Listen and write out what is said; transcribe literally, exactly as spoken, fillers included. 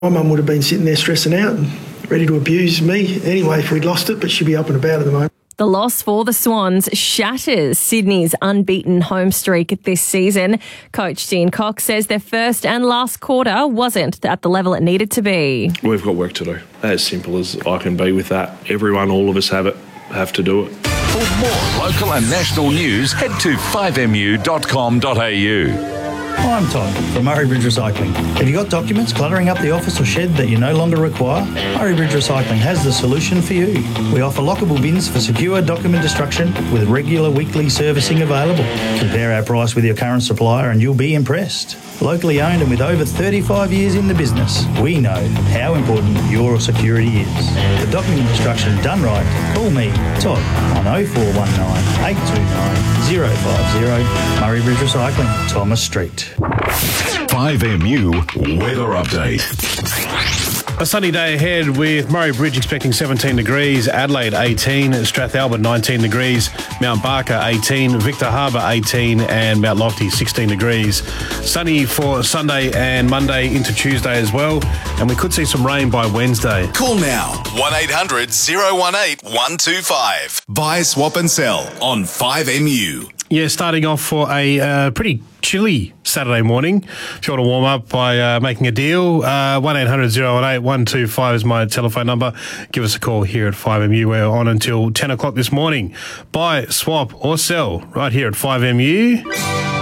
My mum would have been sitting there stressing out and ready to abuse me anyway if we'd lost it, but she'd be up and about at the moment. The loss for the Swans shatters Sydney's unbeaten home streak this season. Coach Dean Cox says their first and last quarter wasn't at the level it needed to be. We've got work to do. As simple as I can be with that. Everyone, all of us have it, have to do it. For more local and national news, head to five m u dot com dot a u. Hi, I'm Todd from Murray Bridge Recycling. Have you got documents cluttering up the office or shed that you no longer require? Murray Bridge Recycling has the solution for you. We offer lockable bins for secure document destruction with regular weekly servicing available. Compare our price with your current supplier and you'll be impressed. Locally owned and with over thirty-five years in the business, we know how important your security is. For document destruction done right, call me, Todd, on oh four one nine, eight two nine, oh five oh, Murray Bridge Recycling, Thomas Street. five M U Weather Update. A sunny day ahead with Murray Bridge expecting seventeen degrees, Adelaide eighteen, Strathalbyn nineteen degrees, Mount Barker eighteen, Victor Harbour eighteen and Mount Lofty sixteen degrees. Sunny for Sunday and Monday into Tuesday as well, and we could see some rain by Wednesday. Call now one eight hundred oh one eight one two five. Buy, swap and sell on five M U. Yeah, starting off for a uh, pretty chilly Saturday morning. If you want to warm up by uh, making a deal, uh, one eight hundred oh one eight one two five is my telephone number. Give us a call here at five M U. We're on until ten o'clock this morning. Buy, swap or sell right here at five M U.